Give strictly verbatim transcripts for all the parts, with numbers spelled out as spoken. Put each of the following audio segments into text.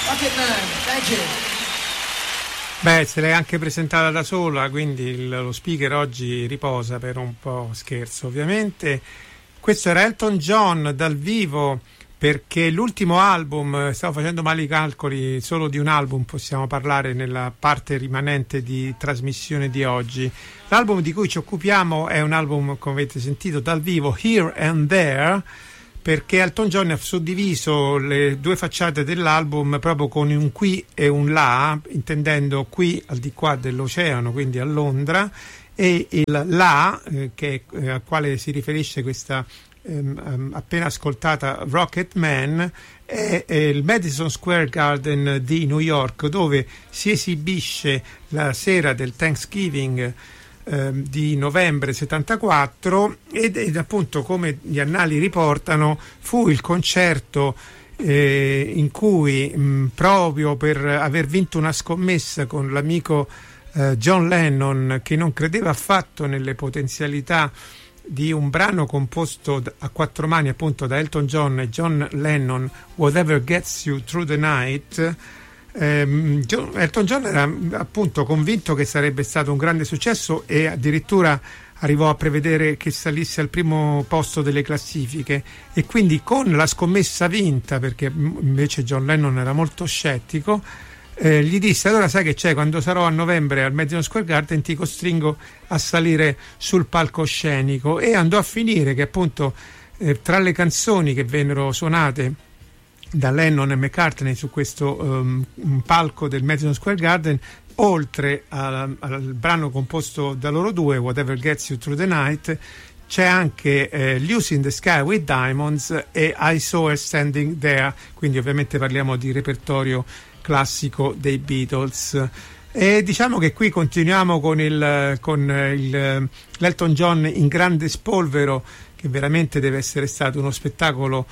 Rocketman, thank you. Beh, se l'è anche presentata da sola, quindi il, lo speaker oggi riposa per un po', scherzo ovviamente. Questo era Elton John dal vivo, perché l'ultimo album, stavo facendo male i calcoli, solo di un album possiamo parlare nella parte rimanente di trasmissione di oggi. L'album di cui ci occupiamo è un album, come avete sentito, dal vivo, Here and There, perché Elton John ha suddiviso le due facciate dell'album proprio con un qui e un là, intendendo qui al di qua dell'oceano, quindi a Londra, e il là, eh, che, eh, al quale si riferisce questa ehm, appena ascoltata Rocket Man, è, è il Madison Square Garden di New York, dove si esibisce la sera del Thanksgiving di novembre settantaquattro, ed, ed appunto, come gli annali riportano, fu il concerto eh, in cui mh, proprio per aver vinto una scommessa con l'amico eh, John Lennon, che non credeva affatto nelle potenzialità di un brano composto a quattro mani appunto da Elton John e John Lennon, Whatever Gets You Through the Night. Um, Elton John era appunto convinto che sarebbe stato un grande successo e addirittura arrivò a prevedere che salisse al primo posto delle classifiche, e quindi con la scommessa vinta, perché invece John Lennon era molto scettico, eh, gli disse: allora sai che c'è, quando sarò a novembre al Madison Square Garden ti costringo a salire sul palcoscenico. E andò a finire che appunto eh, tra le canzoni che vennero suonate da Lennon e McCartney su questo um, palco del Madison Square Garden, oltre al, al brano composto da loro due, Whatever Gets You Through the Night, c'è anche eh, Lucy in the Sky with Diamonds e I Saw Her Standing There, quindi ovviamente parliamo di repertorio classico dei Beatles. E diciamo che qui continuiamo con il con il l'Elton John in grande spolvero, che veramente deve essere stato uno spettacolo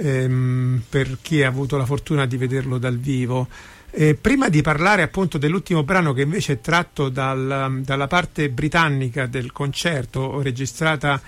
ehm, per chi ha avuto la fortuna di vederlo dal vivo. Eh, prima di parlare appunto dell'ultimo brano, che invece è tratto dal, dalla parte britannica del concerto, registrata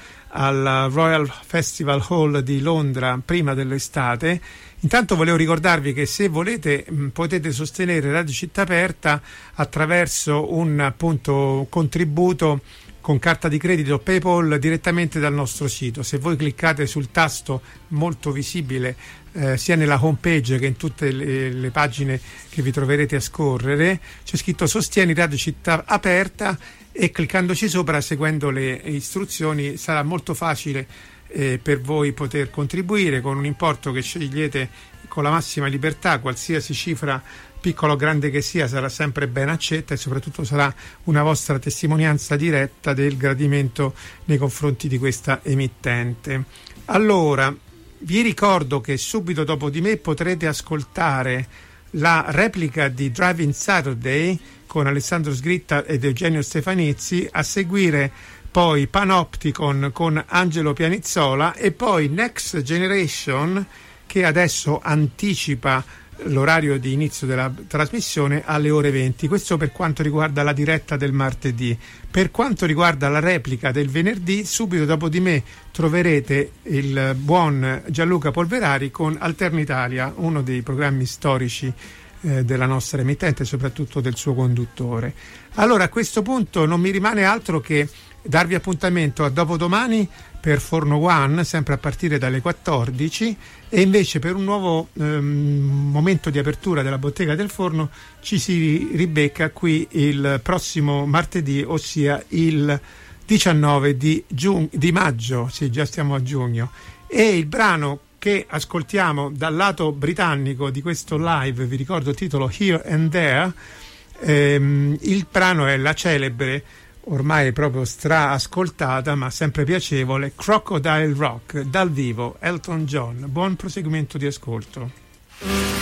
al Royal Festival Hall di Londra prima dell'estate, intanto volevo ricordarvi che se volete mh, potete sostenere Radio Città Aperta attraverso un appunto contributo con carta di credito o PayPal direttamente dal nostro sito. Se voi cliccate sul tasto molto visibile eh, sia nella home page che in tutte le, le pagine che vi troverete a scorrere, c'è scritto Sostieni Radio Città Aperta, e cliccandoci sopra, seguendo le istruzioni, sarà molto facile eh, per voi poter contribuire con un importo che scegliete con la massima libertà. Qualsiasi cifra, piccola o grande che sia, sarà sempre ben accetta, e soprattutto sarà una vostra testimonianza diretta del gradimento nei confronti di questa emittente. Allora, vi ricordo che subito dopo di me potrete ascoltare la replica di Driving Saturday con Alessandro Sgritta ed Eugenio Stefanizzi, a seguire poi Panopticon con Angelo Pianizzola, e poi Next Generation, che adesso anticipa l'orario di inizio della trasmissione alle ore venti. Questo per quanto riguarda la diretta del martedì. Per quanto riguarda la replica del venerdì, subito dopo di me troverete il buon Gianluca Polverari con Alternitalia, uno dei programmi storici eh, della nostra emittente e soprattutto del suo conduttore. Allora, a questo punto non mi rimane altro che darvi appuntamento a dopodomani per Forno One, sempre a partire dalle quattordici, e invece per un nuovo ehm, momento di apertura della Bottega del Forno ci si ribecca qui il prossimo martedì, ossia il diciannove di, giugno, di maggio, sì, già stiamo a giugno. E il brano che ascoltiamo dal lato britannico di questo live, vi ricordo il titolo Here and There, ehm, il brano è la celebre, ormai proprio stra ascoltata ma sempre piacevole, Crocodile Rock dal vivo, Elton John. Buon proseguimento di ascolto.